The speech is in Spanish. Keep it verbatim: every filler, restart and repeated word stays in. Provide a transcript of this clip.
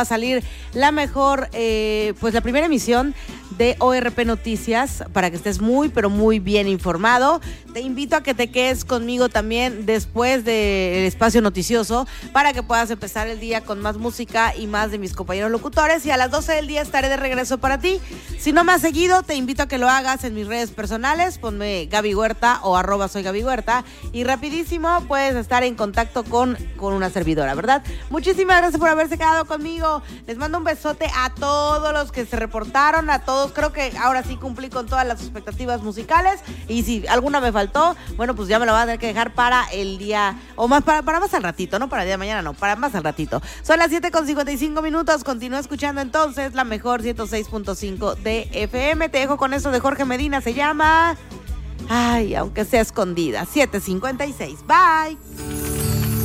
a salir la mejor, eh, pues la primera emisión de O R P Noticias para que estés muy, pero muy bien informado. Te invito a que te quedes conmigo también después del espacio noticioso para que puedas empezar el día con más música y más de mis compañeros locutores. Y a las doce del día estaré de regreso para ti. Si no me has seguido, te invito a que lo hagas en mis redes personales. Ponme Gaby Huerta o arroba soy Gaby Huerta. Y rapidísimo puedes estar en contacto con, con una servidora, ¿verdad? Muchísimas gracias por haberse quedado conmigo. Les mando un besote a todos los que se reportaron, a todos. Creo que ahora sí cumplí con todas las expectativas musicales. Y si alguna me faltó, bueno, pues ya me lo voy a tener que dejar para el día, o más para, para más al ratito, no para el día de mañana, no, para más al ratito. Son las siete con cincuenta y cinco minutos. Continúa escuchando entonces la mejor ciento seis punto cinco de F M. Te dejo con eso de Jorge Medina. Se llama... Ay, aunque sea escondida. siete cincuenta y seis. Bye.